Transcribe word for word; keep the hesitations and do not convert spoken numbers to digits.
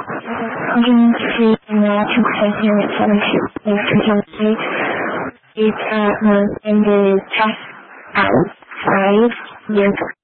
Hugging free and to present fellowship with Christianity is uh, in the past out five years